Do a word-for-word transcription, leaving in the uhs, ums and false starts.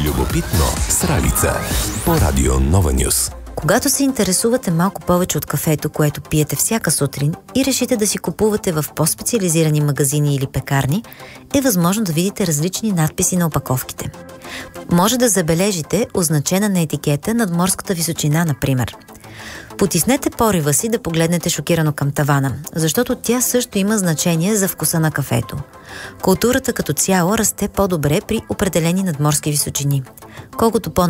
Любопитно с Ралица по Радио Нова Нюс. Когато се интересувате малко повече от кафето, което пиете всяка сутрин и решите да си купувате в по-специализирани магазини или пекарни, е възможно да видите различни надписи на опаковките. Може да забележите означена на етикета надморската височина, например. Потиснете порива си да погледнете шокирано към тавана, защото тя също има значение за вкуса на кафето. Културата като цяло расте по-добре при определени надморски височини. Колкото по